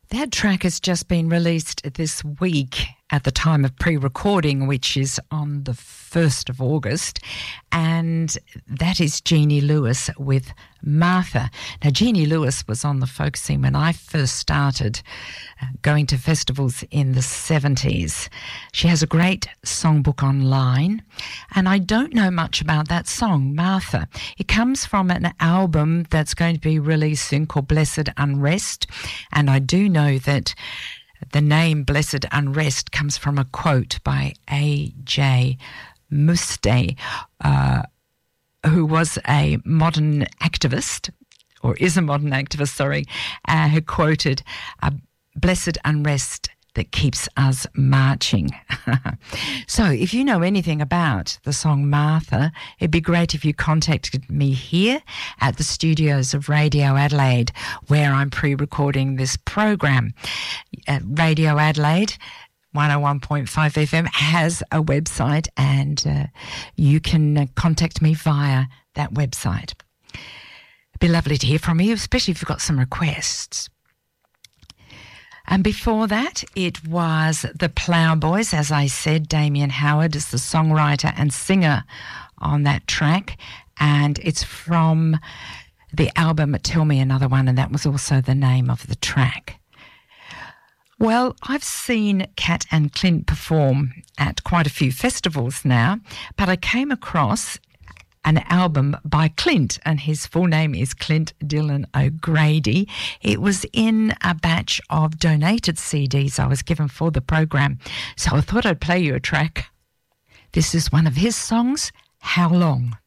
That track has just been released this week at the time of pre-recording, which is on the 1st of August, and that is Jeannie Lewis with Martha. Now, Jeannie Lewis was on the folk scene when I first started going to festivals in the 70s. She has a great songbook online, and I don't know much about that song, Martha. It comes from an album that's going to be released soon called Blessed Unrest, and I do know that the name Blessed Unrest comes from a quote by A.J. Muste, who was a modern activist, or is a modern activist, who quoted, "Blessed unrest that keeps us marching." So if you know anything about the song Martha, it'd be great if you contacted me here at the studios of Radio Adelaide, where I'm pre-recording this program. Radio Adelaide 101.5 FM has a website, and you can contact me via that website. It'd be lovely to hear from you, especially if you've got some requests. And before that, it was the Ploughboys. As I said, Damien Howard is the songwriter and singer on that track, and it's from the album Tell Me Another One, and that was also the name of the track. Well, I've seen Cat and Clint perform at quite a few festivals now, but I came across an album by Clint, and his full name is Clint Dylan O'Grady. It was in a batch of donated CDs I was given for the program, so I thought I'd play you a track. This is one of his songs, How Long?